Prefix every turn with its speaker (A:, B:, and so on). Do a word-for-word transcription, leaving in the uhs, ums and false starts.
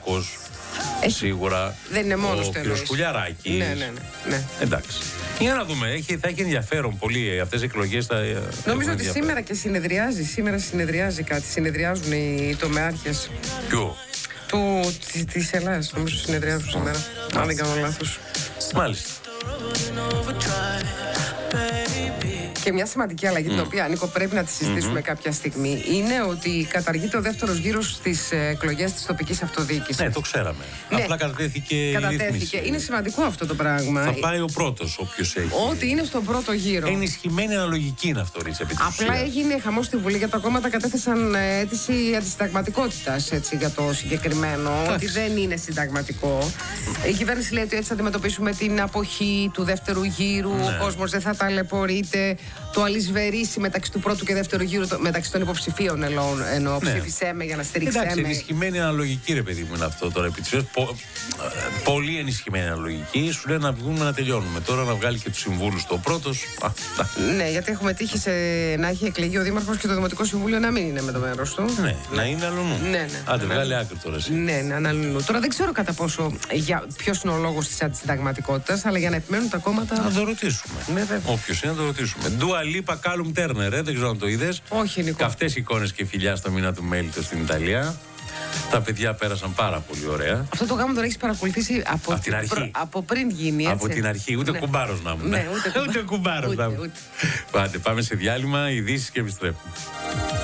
A: Κυριάκος. Σίγουρα.
B: Δεν είναι μόνος
A: ο
B: του.
A: Ο κ. Σκουλιαράκης.
B: Ναι, ναι, ναι, ναι.
A: Εντάξει. Για να δούμε. Έχει, θα έχει ενδιαφέρον πολύ αυτές οι εκλογές. Θα,
B: νομίζω ότι σήμερα και συνεδριάζει. Σήμερα συνεδριάζει κάτι. Συνεδριάζουν οι τομεάρχες.
A: Ποιο?
B: Του, της, της Ελλάδας. Νομίζω συνεδριάζουν σήμερα. Αν δεν κάνω λάθος.
A: Μάλιστα.
B: Και μια σημαντική αλλαγή, mm. την οποία, Νίκο, πρέπει να τη συζητήσουμε mm-hmm. κάποια στιγμή, είναι ότι καταργείται ο δεύτερος γύρος στις εκλογές της τοπικής αυτοδιοίκησης.
A: Ναι, το ξέραμε. Ναι. Απλά κατατέθηκε,
B: κατατέθηκε.
A: η ρύθμιση.
B: Είναι σημαντικό αυτό το πράγμα.
A: Θα πάει ο πρώτος, όποιος έχει.
B: Ό,τι είναι στον πρώτο γύρο.
A: Ενισχυμένη αναλογική είναι αυτό, Ρίτσα.
B: Απλά έγινε χαμός στη Βουλή, γιατί τα κόμματα κατέθεσαν αίτηση αντισυνταγματικότητας για το συγκεκριμένο. Άχι. Ότι δεν είναι συνταγματικό. Η κυβέρνηση λέει ότι έτσι θα αντιμετωπίσουμε την αποχή του δεύτερου γύρου. Ναι. Ο κόσμος δεν θα ταλαιπωρείται. Το αλυσβερίσει μεταξύ του πρώτου και δεύτερου γύρου, μεταξύ των υποψηφίων εννοώ. Ναι. Ψήφισέ με για να στηρίξέ με.
A: Εντάξει, ενισχυμένη αναλογική, ρε παιδί μου, είναι αυτό τώρα. Πο, πολύ ενισχυμένη αναλογική. Σου λέει να βγούμε να τελειώνουμε. Τώρα να βγάλει και του συμβούλου το πρώτο.
B: Ναι, γιατί έχουμε τύχει σε, να έχει εκλεγεί ο Δήμαρχος και το Δημοτικό Συμβούλιο να μην είναι με το μέρος του.
A: Ναι, να είναι αλλονού.
B: Ναι, ναι.
A: Άντε, βγάλει άκρη τώρα. Εσύ.
B: Ναι, ναι, αλλονού. Τώρα δεν ξέρω κατά πόσο ποιο είναι ο λόγος της αντισυνταγματικότητας, αλλά για να επιμένουν τα κόμματα.
A: Να το ρωτήσουμε.
B: Ναι,
A: όποιος είναι να το ρωτήσουμε. Ντουα Λίπα Κάλουμ Τέρνερ, ε, δεν ξέρω αν το είδες.
B: Όχι, Νικό.
A: Καυτές εικόνες και φιλιά στο μήνα του Μέλιτο στην Ιταλία. Τα παιδιά πέρασαν πάρα πολύ ωραία.
B: Αυτό το γάμο τον έχεις παρακολουθήσει από,
A: από την αρχή.
B: Προ, από πριν γίνει, έτσι.
A: Από την αρχή, ούτε ναι. κουμπάρος να ήμουν.
B: Ναι, ούτε,
A: ούτε κουμπάρος να ήμουν. Πάμε σε διάλειμμα, ειδήσεις και επιστρέφουμε.